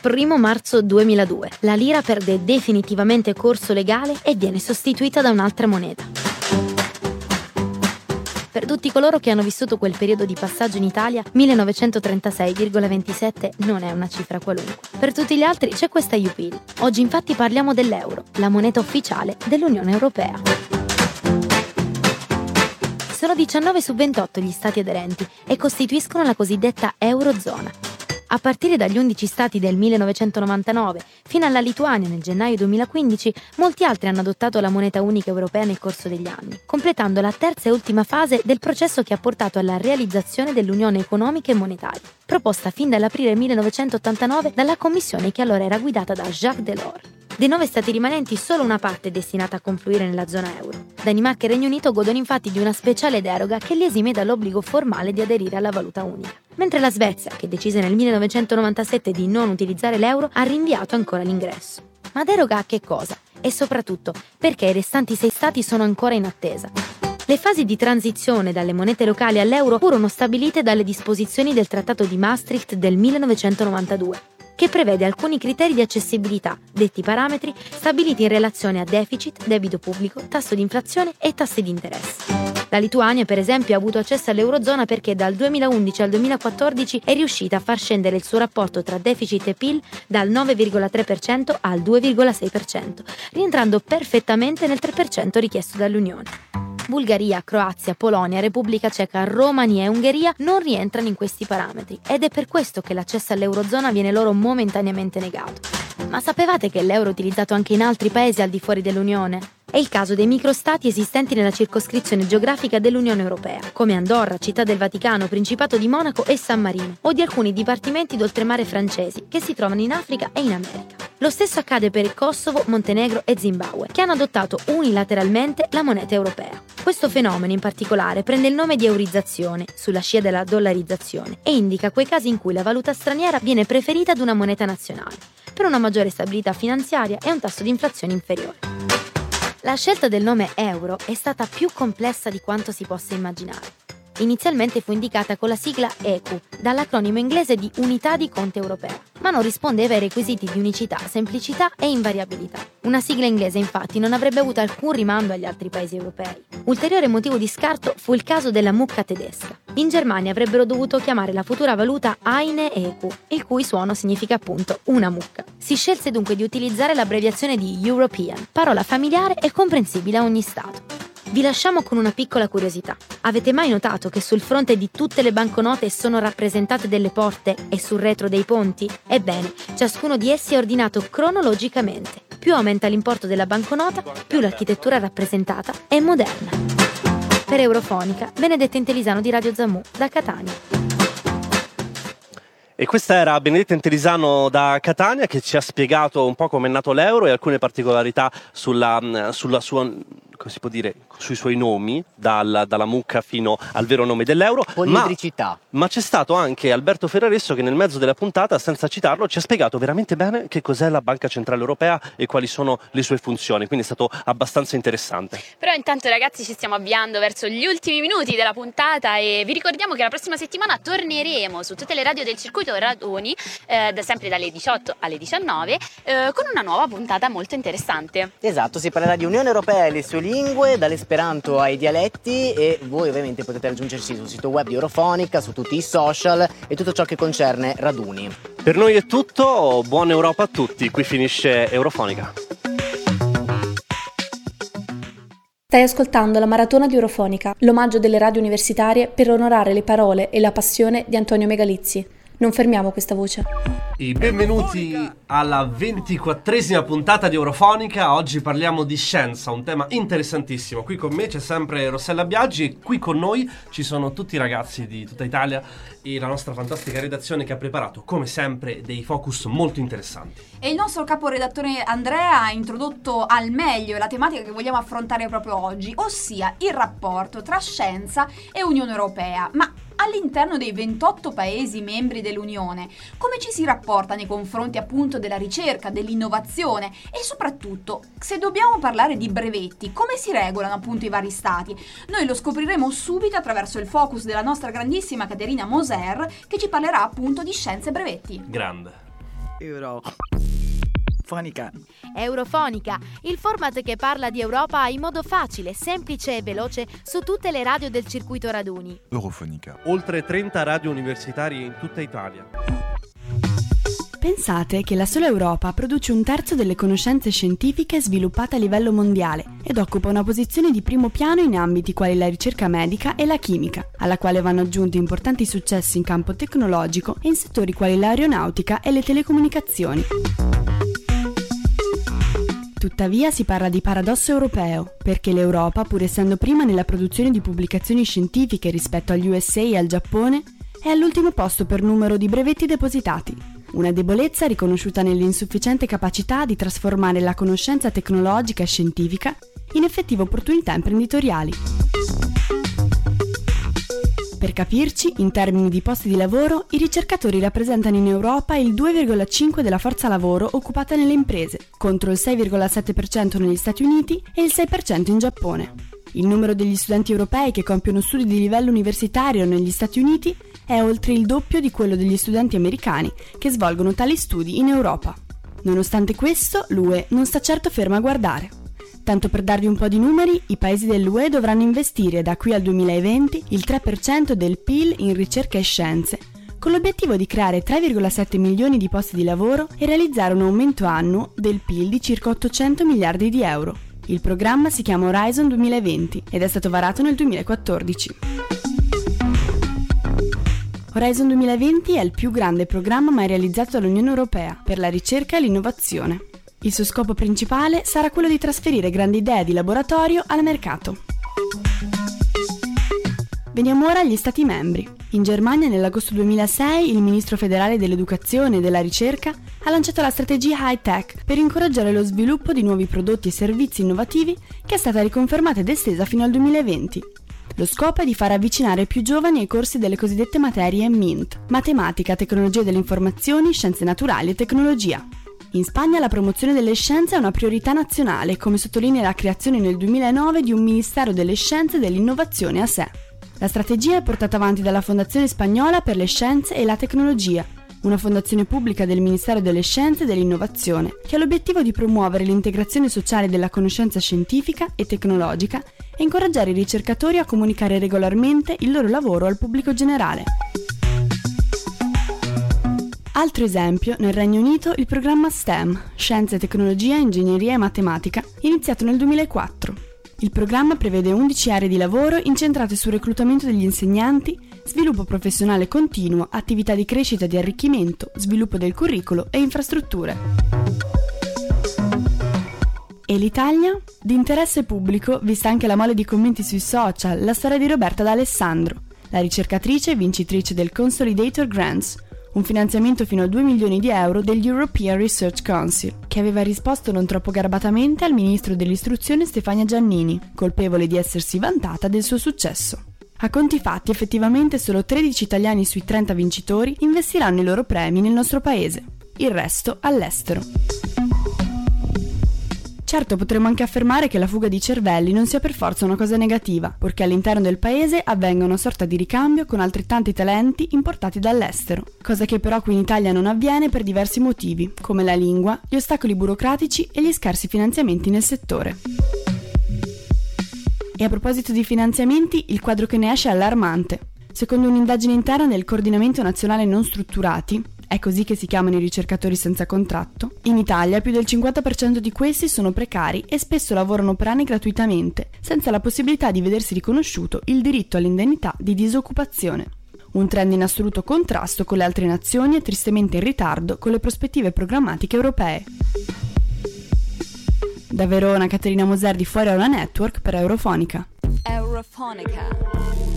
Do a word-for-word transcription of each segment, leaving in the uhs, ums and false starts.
primo marzo duemiladue. La lira perde definitivamente corso legale e viene sostituita da un'altra moneta. Per tutti coloro che hanno vissuto quel periodo di passaggio in Italia, millenovecentotrentasei virgola ventisette non è una cifra qualunque. Per tutti gli altri c'è questa Iupil. Oggi infatti parliamo dell'euro, la moneta ufficiale dell'Unione Europea. Sono diciannove su ventotto gli stati aderenti e costituiscono la cosiddetta Eurozona. A partire dagli undici stati del millenovecentonovantanove fino alla Lituania nel gennaio duemilaquindici, molti altri hanno adottato la moneta unica europea nel corso degli anni, completando la terza e ultima fase del processo che ha portato alla realizzazione dell'Unione Economica e Monetaria, proposta fin dall'aprile millenovecentottantanove dalla Commissione che allora era guidata da Jacques Delors. Dei nove stati rimanenti solo una parte è destinata a confluire nella zona euro. Danimarca e Regno Unito godono infatti di una speciale deroga che li esime dall'obbligo formale di aderire alla valuta unica. Mentre la Svezia, che decise nel millenovecentonovantasette di non utilizzare l'euro, ha rinviato ancora l'ingresso. Ma deroga a che cosa? E soprattutto, perché i restanti sei stati sono ancora in attesa? Le fasi di transizione dalle monete locali all'euro furono stabilite dalle disposizioni del Trattato di Maastricht del millenovecentonovantadue, che prevede alcuni criteri di accessibilità, detti parametri, stabiliti in relazione a deficit, debito pubblico, tasso di inflazione e tassi di interesse. La Lituania, per esempio, ha avuto accesso all'Eurozona perché dal duemilaundici al duemilaquattordici è riuscita a far scendere il suo rapporto tra deficit e P I L dal nove virgola tre per cento al due virgola sei per cento, rientrando perfettamente nel tre per cento richiesto dall'Unione. Bulgaria, Croazia, Polonia, Repubblica Ceca, Romania e Ungheria non rientrano in questi parametri ed è per questo che l'accesso all'Eurozona viene loro momentaneamente negato. Ma sapevate che l'euro è utilizzato anche in altri paesi al di fuori dell'Unione? È il caso dei microstati esistenti nella circoscrizione geografica dell'Unione Europea, come Andorra, Città del Vaticano, Principato di Monaco e San Marino, o di alcuni dipartimenti d'oltremare francesi che si trovano in Africa e in America. Lo stesso accade per il Kosovo, Montenegro e Zimbabwe, che hanno adottato unilateralmente la moneta europea. Questo fenomeno in particolare prende il nome di eurizzazione, sulla scia della dollarizzazione, e indica quei casi in cui la valuta straniera viene preferita ad una moneta nazionale, per una maggiore stabilità finanziaria e un tasso di inflazione inferiore. La scelta del nome euro è stata più complessa di quanto si possa immaginare. Inizialmente fu indicata con la sigla E Q, dall'acronimo inglese di Unità di Conto Europea, ma non rispondeva ai requisiti di unicità, semplicità e invariabilità. Una sigla inglese, infatti, non avrebbe avuto alcun rimando agli altri paesi europei. Ulteriore motivo di scarto fu il caso della mucca tedesca. In Germania avrebbero dovuto chiamare la futura valuta Eine E Q, il cui suono significa appunto una mucca. Si scelse dunque di utilizzare l'abbreviazione di European, parola familiare e comprensibile a ogni Stato. Vi lasciamo con una piccola curiosità. Avete mai notato che sul fronte di tutte le banconote sono rappresentate delle porte e sul retro dei ponti? Ebbene, ciascuno di essi è ordinato cronologicamente. Più aumenta l'importo della banconota, più l'architettura rappresentata è moderna. Per Eurofonica, Benedetta Intelisano di Radio Zamù, da Catania. E questa era Benedetta Intelisano da Catania, che ci ha spiegato un po' come è nato l'euro e alcune particolarità sulla, sulla sua, come si può dire, sui suoi nomi, dal, dalla mucca fino al vero nome dell'euro. Poliedricità. Ma, ma c'è stato anche Alberto Ferraresso che nel mezzo della puntata, senza citarlo, ci ha spiegato veramente bene che cos'è la Banca Centrale Europea e quali sono le sue funzioni, quindi è stato abbastanza interessante. Però intanto, ragazzi, ci stiamo avviando verso gli ultimi minuti della puntata e vi ricordiamo che la prossima settimana torneremo su tutte le radio del circuito Raduni, eh, da sempre dalle diciotto alle diciannove, eh, con una nuova puntata molto interessante. Esatto, si parlerà di Unione Europea e le sue lingue, dall'esperanto ai dialetti, e voi ovviamente potete raggiungerci sul sito web di Eurofonica, su tutti i social e tutto ciò che concerne Raduni. Per noi è tutto, buona Europa a tutti, qui finisce Eurofonica. Stai ascoltando la maratona di Eurofonica, l'omaggio delle radio universitarie per onorare le parole e la passione di Antonio Megalizzi. Non fermiamo questa voce. E benvenuti alla ventiquattresima puntata di Eurofonica. Oggi parliamo di scienza, un tema interessantissimo. Qui con me c'è sempre Rossella Biaggi e qui con noi ci sono tutti i ragazzi di tutta Italia e la nostra fantastica redazione che ha preparato, come sempre, dei focus molto interessanti. E il nostro caporedattore Andrea ha introdotto al meglio la tematica che vogliamo affrontare proprio oggi, ossia il rapporto tra scienza e Unione Europea. Ma all'interno dei ventotto paesi membri dell'Unione, come ci si rapporta nei confronti appunto della ricerca, dell'innovazione e soprattutto, se dobbiamo parlare di brevetti, come si regolano appunto i vari stati? Noi lo scopriremo subito attraverso il focus della nostra grandissima Caterina Moser, che ci parlerà appunto di scienze e brevetti. Grande. Eurofonica. Eurofonica, il format che parla di Europa in modo facile, semplice e veloce su tutte le radio del circuito Raduni. Eurofonica. Oltre trenta radio universitarie in tutta Italia. Pensate che la sola Europa produce un terzo delle conoscenze scientifiche sviluppate a livello mondiale ed occupa una posizione di primo piano in ambiti quali la ricerca medica e la chimica, alla quale vanno aggiunti importanti successi in campo tecnologico e in settori quali l'aeronautica e le telecomunicazioni. Tuttavia si parla di paradosso europeo, perché l'Europa, pur essendo prima nella produzione di pubblicazioni scientifiche rispetto agli U S A e al Giappone, è all'ultimo posto per numero di brevetti depositati. Una debolezza riconosciuta nell'insufficiente capacità di trasformare la conoscenza tecnologica e scientifica in effettive opportunità imprenditoriali. Per capirci, in termini di posti di lavoro, i ricercatori rappresentano in Europa il due virgola cinque della forza lavoro occupata nelle imprese, contro il sei virgola sette per cento negli Stati Uniti e il sei per cento in Giappone. Il numero degli studenti europei che compiono studi di livello universitario negli Stati Uniti è oltre il doppio di quello degli studenti americani che svolgono tali studi in Europa. Nonostante questo, l'U E non sta certo ferma a guardare. Tanto per darvi un po' di numeri, i paesi dell'U E dovranno investire da qui al duemilaventi il tre per cento del P I L in ricerca e scienze, con l'obiettivo di creare tre virgola sette milioni di posti di lavoro e realizzare un aumento annuo del P I L di circa ottocento miliardi di euro. Il programma si chiama Horizon duemilaventi ed è stato varato nel duemilaquattordici. Horizon duemilaventi è il più grande programma mai realizzato dall'Unione Europea per la ricerca e l'innovazione. Il suo scopo principale sarà quello di trasferire grandi idee di laboratorio al mercato. Veniamo ora agli Stati membri. In Germania nell'agosto duemilasei il ministro federale dell'educazione e della ricerca ha lanciato la strategia High Tech per incoraggiare lo sviluppo di nuovi prodotti e servizi innovativi che è stata riconfermata ed estesa fino al duemilaventi. Lo scopo è di far avvicinare più giovani ai corsi delle cosiddette materie M I N T, matematica, tecnologia delle informazioni, scienze naturali e tecnologia. In Spagna la promozione delle scienze è una priorità nazionale, come sottolinea la creazione nel duemilanove di un Ministero delle Scienze e dell'Innovazione a sé. La strategia è portata avanti dalla Fondazione Spagnola per le Scienze e la Tecnologia, una fondazione pubblica del Ministero delle Scienze e dell'Innovazione, che ha l'obiettivo di promuovere l'integrazione sociale della conoscenza scientifica e tecnologica e incoraggiare i ricercatori a comunicare regolarmente il loro lavoro al pubblico generale. Altro esempio, nel Regno Unito il programma STEM, Scienze, Tecnologia, Ingegneria e Matematica, iniziato nel duemilaquattro. Il programma prevede undici aree di lavoro incentrate sul reclutamento degli insegnanti, sviluppo professionale continuo, attività di crescita e di arricchimento, sviluppo del curricolo e infrastrutture. E l'Italia? Di interesse pubblico, vista anche la mole di commenti sui social, la storia di Roberta D'Alessandro, la ricercatrice e vincitrice del Consolidator Grants, un finanziamento fino a due milioni di euro degli European Research Council, che aveva risposto non troppo garbatamente al ministro dell'istruzione Stefania Giannini, colpevole di essersi vantata del suo successo. A conti fatti, effettivamente solo tredici italiani sui trenta vincitori investiranno i loro premi nel nostro paese, il resto all'estero. Certo, potremmo anche affermare che la fuga di cervelli non sia per forza una cosa negativa, poiché all'interno del paese avvenga una sorta di ricambio con altrettanti talenti importati dall'estero, cosa che però qui in Italia non avviene per diversi motivi, come la lingua, gli ostacoli burocratici e gli scarsi finanziamenti nel settore. E a proposito di finanziamenti, il quadro che ne esce è allarmante. Secondo un'indagine interna del Coordinamento Nazionale Non Strutturati, è così che si chiamano i ricercatori senza contratto, in Italia più del cinquanta per cento di questi sono precari e spesso lavorano per anni gratuitamente, senza la possibilità di vedersi riconosciuto il diritto all'indennità di disoccupazione. Un trend in assoluto contrasto con le altre nazioni e tristemente in ritardo con le prospettive programmatiche europee. Da Verona, Caterina Moser di Fuori Aula Network per Eurofonica. Eurofonica.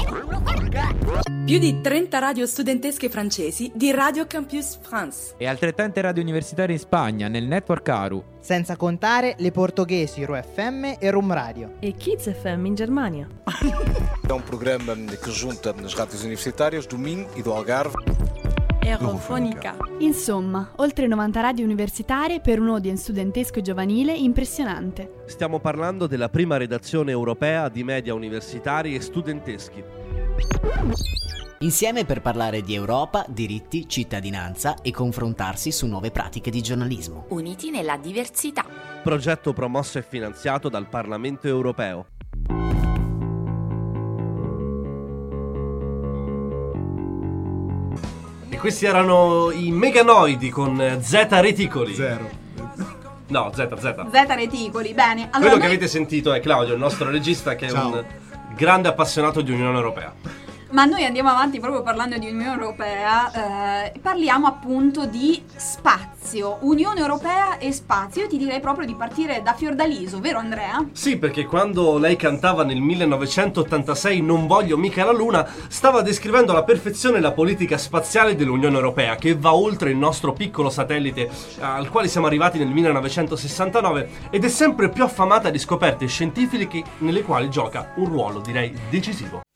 Più di trenta radio studentesche francesi di Radio Campus France. E altrettante radio universitarie in Spagna, nel network Aru. Senza contare le portoghesi Ro F M e Rum Radio. E Kids F M in Germania. É um programa que junta as rádios universitárias do Minho e do Algarve. Eurofonica. Insomma, oltre novanta radio universitarie per un audience studentesco e giovanile impressionante. Stiamo parlando della prima redazione europea di media universitari e studenteschi. Insieme per parlare di Europa, diritti, cittadinanza e confrontarsi su nuove pratiche di giornalismo. Uniti nella diversità. Progetto promosso e finanziato dal Parlamento europeo. E questi erano i Meganoidi con Z Reticoli. Zero. No, Z, Z. Z Reticoli, bene. Allora Quello noi... che avete sentito è Claudio, il nostro regista, che Ciao. è un grande appassionato di Unione Europea. Ma noi andiamo avanti proprio parlando di Unione Europea, eh, parliamo appunto di spazio, Unione Europea e spazio. Io ti direi proprio di partire da Fiordaliso, vero Andrea? Sì, perché quando lei cantava nel millenovecentottantasei Non voglio mica la luna, stava descrivendo alla perfezione la politica spaziale dell'Unione Europea, che va oltre il nostro piccolo satellite al quale siamo arrivati nel millenovecentosessantanove, ed è sempre più affamata di scoperte scientifiche nelle quali gioca un ruolo, direi, decisivo.